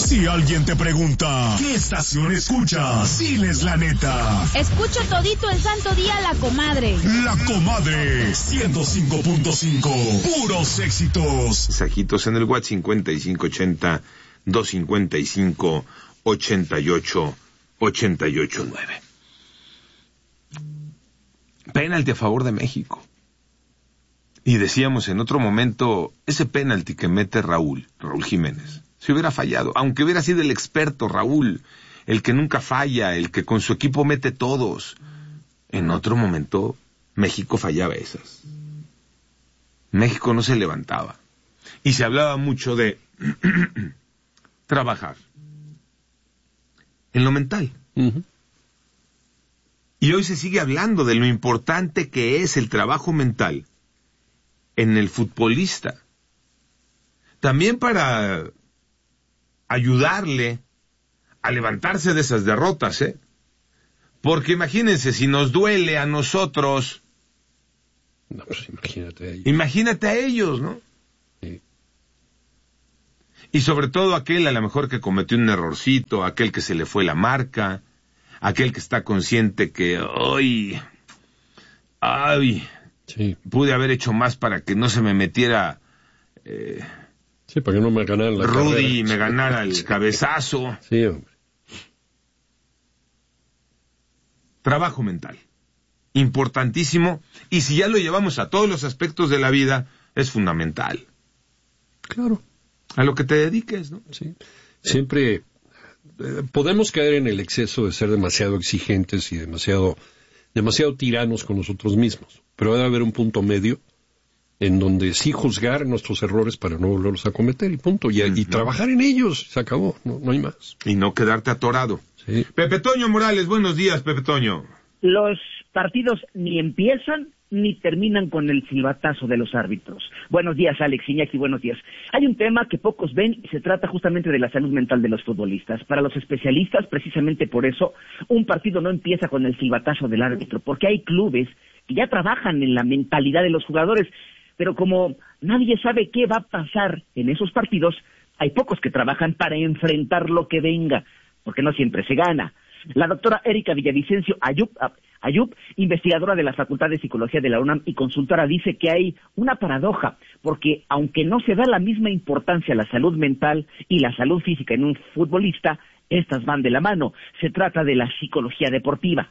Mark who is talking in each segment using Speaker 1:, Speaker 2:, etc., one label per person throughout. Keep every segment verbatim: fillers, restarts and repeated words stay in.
Speaker 1: Si alguien te pregunta, ¿qué estación escuchas? Diles la neta.
Speaker 2: Escucho todito el santo día La Comadre.
Speaker 1: La Comadre, ciento cinco punto cinco, puros éxitos.
Speaker 3: Mensajitos en el WhatsApp cincuenta y cinco ochenta, doscientos cincuenta y cinco, ochenta y ocho, ochenta y ocho nueve. Penalti a favor de México. Y decíamos en otro momento, ese penalti que mete Raúl, Raúl Jiménez, si hubiera fallado, aunque hubiera sido el experto Raúl, el que nunca falla, el que con su equipo mete todos, en otro momento México fallaba esas. México no se levantaba. Y se hablaba mucho de trabajar en lo mental. Uh-huh. Y hoy se sigue hablando de lo importante que es el trabajo mental en el futbolista. También para ayudarle a levantarse de esas derrotas, ¿eh? Porque imagínense, si nos duele a nosotros...
Speaker 4: No, pues imagínate a ellos.
Speaker 3: Imagínate a ellos, ¿no?
Speaker 4: Sí.
Speaker 3: Y sobre todo aquel a lo mejor que cometió un errorcito, aquel que se le fue la marca, aquel que está consciente que, ay, ay,
Speaker 4: sí.
Speaker 3: pude haber hecho más para que no se me metiera... Eh,
Speaker 4: sí, para que no me ganara la
Speaker 3: Rudy
Speaker 4: carrera.
Speaker 3: y me ganara el cabezazo.
Speaker 4: Sí, hombre.
Speaker 3: Trabajo mental. Importantísimo. Y si ya lo llevamos a todos los aspectos de la vida, es fundamental.
Speaker 4: Claro.
Speaker 3: A lo que te dediques, ¿no?
Speaker 4: Sí. Siempre eh, podemos caer en el exceso de ser demasiado exigentes y demasiado, demasiado tiranos con nosotros mismos. Pero debe haber un punto medio en donde sí juzgar nuestros errores para no volverlos a cometer y punto. Y, y trabajar en ellos. Se acabó. No, no hay más.
Speaker 3: Y no quedarte atorado.
Speaker 4: Sí.
Speaker 3: Pepe Toño Morales, buenos días, Pepe Toño.
Speaker 5: Los partidos ni empiezan ni terminan con el silbatazo de los árbitros. Buenos días, Alex, Iñaki, buenos días. Hay un tema que pocos ven y se trata justamente de la salud mental de los futbolistas. Para los especialistas, precisamente por eso, un partido no empieza con el silbatazo del árbitro, porque hay clubes que ya trabajan en la mentalidad de los jugadores, pero como nadie sabe qué va a pasar en esos partidos, hay pocos que trabajan para enfrentar lo que venga, porque no siempre se gana. La doctora Erika Villavicencio Ayub, Ayub, investigadora de la Facultad de Psicología de la UNAM y consultora, dice que hay una paradoja, porque aunque no se da la misma importancia a la salud mental y la salud física en un futbolista, estas van de la mano. Se trata de la psicología deportiva.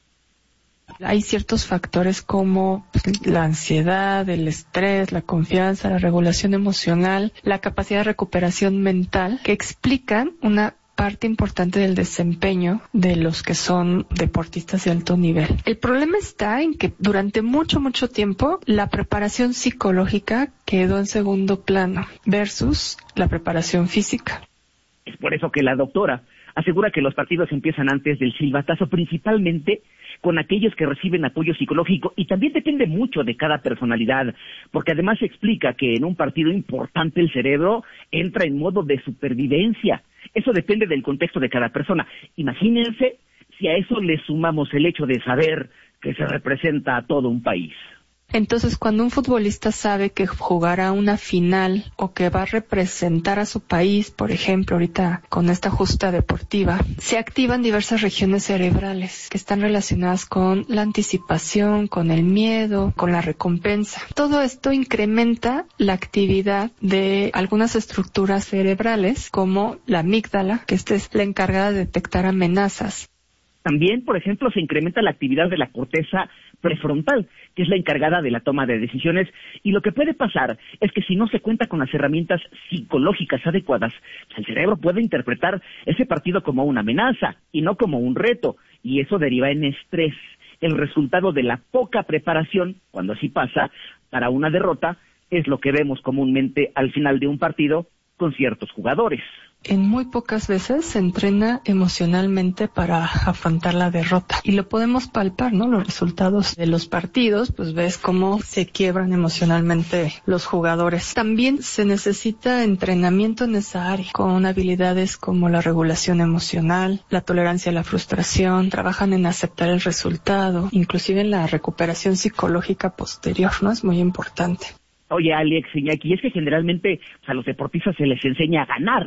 Speaker 6: Hay ciertos factores como la ansiedad, el estrés, la confianza, la regulación emocional, la capacidad de recuperación mental, que explican una parte importante del desempeño de los que son deportistas de alto nivel. El problema está en que durante mucho, mucho tiempo la preparación psicológica quedó en segundo plano versus la preparación física.
Speaker 5: Es por eso que la doctora asegura que los partidos empiezan antes del silbatazo, principalmente con aquellos que reciben apoyo psicológico, y también depende mucho de cada personalidad, porque además se explica que en un partido importante el cerebro entra en modo de supervivencia. Eso depende del contexto de cada persona. Imagínense si a eso le sumamos el hecho de saber que se representa a todo un país.
Speaker 6: Entonces, cuando un futbolista sabe que jugará una final o que va a representar a su país, por ejemplo, ahorita con esta justa deportiva, se activan diversas regiones cerebrales que están relacionadas con la anticipación, con el miedo, con la recompensa. Todo esto incrementa la actividad de algunas estructuras cerebrales, como la amígdala, que esta es la encargada de detectar amenazas.
Speaker 5: También, por ejemplo, se incrementa la actividad de la corteza prefrontal, que es la encargada de la toma de decisiones, y lo que puede pasar es que si no se cuenta con las herramientas psicológicas adecuadas, el cerebro puede interpretar ese partido como una amenaza y no como un reto, y eso deriva en estrés. El resultado de la poca preparación, cuando así pasa, para una derrota, es lo que vemos comúnmente al final de un partido con ciertos jugadores.
Speaker 6: En muy pocas veces se entrena emocionalmente para afrontar la derrota. Y lo podemos palpar, ¿no? Los resultados de los partidos, pues ves cómo se quiebran emocionalmente los jugadores. También se necesita entrenamiento en esa área, con habilidades como la regulación emocional, la tolerancia a la frustración, trabajan en aceptar el resultado, inclusive en la recuperación psicológica posterior, ¿no? Es muy importante.
Speaker 5: Oye, Alex, Iñaki, es que generalmente a los deportistas se les enseña a ganar.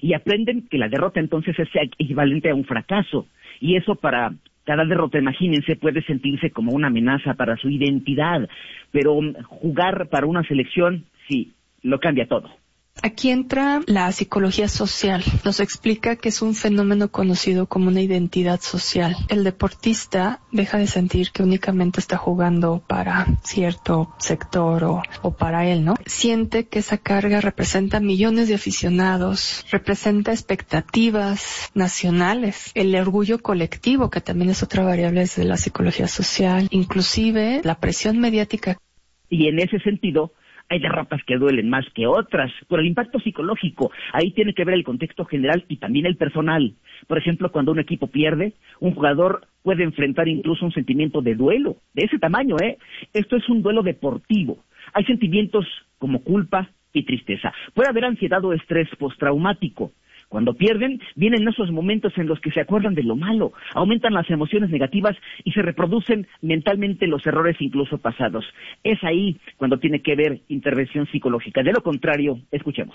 Speaker 5: y aprenden que la derrota entonces es equivalente a un fracaso. Y eso para cada derrota, imagínense, puede sentirse como una amenaza para su identidad. Pero jugar para una selección, sí, lo cambia todo.
Speaker 6: Aquí entra la psicología social. Nos explica que es un fenómeno conocido como una identidad social. El deportista deja de sentir que únicamente está jugando para cierto sector o, o para él, ¿no? Siente que esa carga representa millones de aficionados, representa expectativas nacionales, el orgullo colectivo, que también es otra variable de la psicología social, inclusive la presión mediática.
Speaker 5: Y en ese sentido, hay derrotas que duelen más que otras, por el impacto psicológico. Ahí tiene que ver el contexto general y también el personal. Por ejemplo, cuando un equipo pierde, un jugador puede enfrentar incluso un sentimiento de duelo, de ese tamaño, ¿eh? Esto es un duelo deportivo. Hay sentimientos como culpa y tristeza. Puede haber ansiedad o estrés postraumático. Cuando pierden, vienen esos momentos en los que se acuerdan de lo malo, aumentan las emociones negativas y se reproducen mentalmente los errores incluso pasados. Es ahí cuando tiene que ver intervención psicológica. De lo contrario, escuchemos.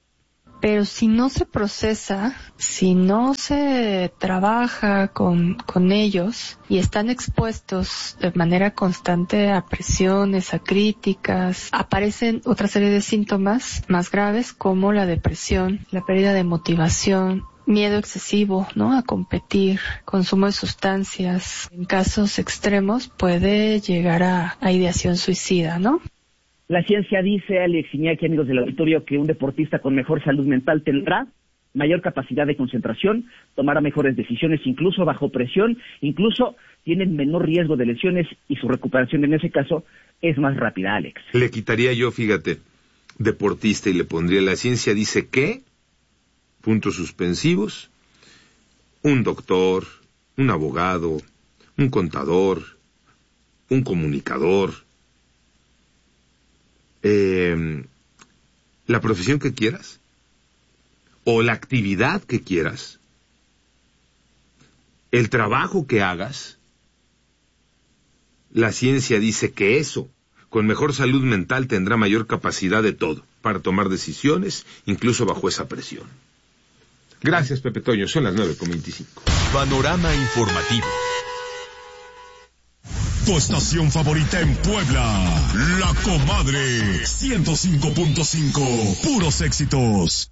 Speaker 6: Pero si no se procesa, si no se trabaja con, con ellos y están expuestos de manera constante a presiones, a críticas, aparecen otra serie de síntomas más graves como la depresión, la pérdida de motivación, miedo excesivo, ¿no?, a competir, consumo de sustancias. En casos extremos puede llegar a, a ideación suicida, ¿no?
Speaker 5: La ciencia dice, Alex Iñaki, amigos del auditorio, que un deportista con mejor salud mental tendrá mayor capacidad de concentración, tomará mejores decisiones incluso bajo presión, incluso tienen menor riesgo de lesiones y su recuperación en ese caso es más rápida, Alex.
Speaker 3: Le quitaría yo, fíjate, deportista y le pondría, la ciencia dice que, puntos suspensivos, un doctor, un abogado, un contador, un comunicador, Eh, la profesión que quieras o la actividad que quieras, el trabajo que hagas, la ciencia dice que eso, con mejor salud mental, tendrá mayor capacidad de todo, para tomar decisiones, incluso bajo esa presión. Gracias, Pepe Toño, son las nueve con veinticinco.
Speaker 1: Panorama informativo. Tu estación favorita en Puebla, La Comadre, ciento cinco punto cinco, puros éxitos.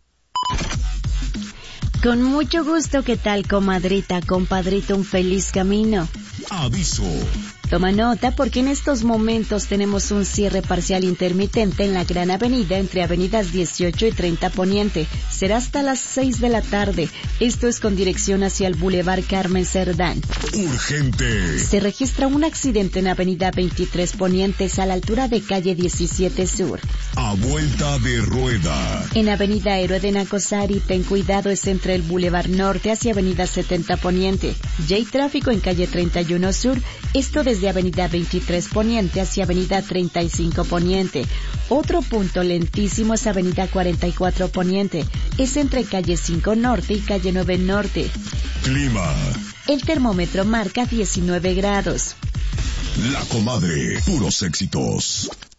Speaker 2: Con mucho gusto, ¿qué tal, comadrita, compadrito? Un feliz camino.
Speaker 1: Aviso.
Speaker 2: Toma nota porque en estos momentos tenemos un cierre parcial intermitente en la Gran Avenida entre avenidas dieciocho y treinta Poniente. Será hasta las seis de la tarde. Esto es con dirección hacia el Boulevard Carmen Cerdán.
Speaker 1: Urgente.
Speaker 2: Se registra un accidente en avenida veintitrés Ponientes a la altura de calle diecisiete Sur.
Speaker 1: A vuelta de rueda.
Speaker 2: En avenida Héroe de Nacosari, ten cuidado, es entre el Boulevard Norte hacia avenida setenta Poniente. Ya hay tráfico en calle treinta y uno Sur, esto desde avenida veintitrés Poniente hacia avenida treinta y cinco Poniente. Otro punto lentísimo es avenida cuarenta y cuatro Poniente, es entre calle cinco Norte y calle nueve Norte.
Speaker 1: Clima.
Speaker 2: El termómetro marca diecinueve grados.
Speaker 1: La Comadre, puros éxitos.